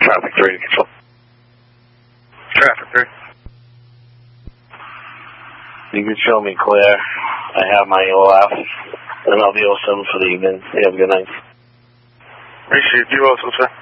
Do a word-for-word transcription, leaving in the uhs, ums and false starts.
traffic three to control. Traffic three. You can show me clear. I have my O F, and I'll be oh seven for the evening. You have a good night. Appreciate you also, sir.